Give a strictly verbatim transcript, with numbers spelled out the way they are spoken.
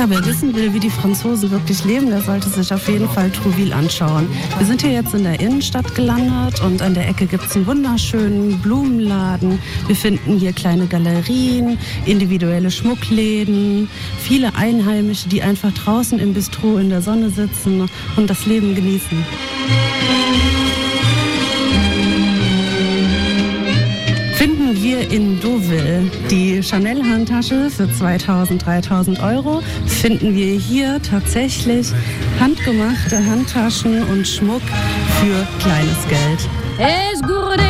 Ja, wer wissen will, wie die Franzosen wirklich leben, der sollte sich auf jeden Fall Trouville anschauen. Wir sind hier jetzt in der Innenstadt gelandet und an der Ecke gibt es einen wunderschönen Blumenladen. Wir finden hier kleine Galerien, individuelle Schmuckläden, viele Einheimische, die einfach draußen im Bistro in der Sonne sitzen und das Leben genießen. Finden wir in Deauville die Chanel-Handtasche für zweitausend, dreitausend Euro, finden wir hier tatsächlich handgemachte Handtaschen und Schmuck für kleines Geld.